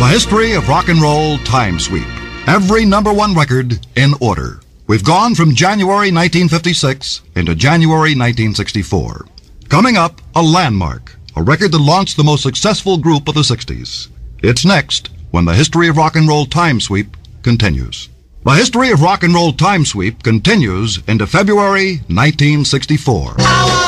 The history of rock and roll time sweep. Every number one record in order. We've gone from January 1956 into January 1964. Coming up, a landmark, a record that launched the most successful group of the 60s. It's next when the history of rock and roll time sweep continues. The history of rock and roll time sweep continues into February 1964.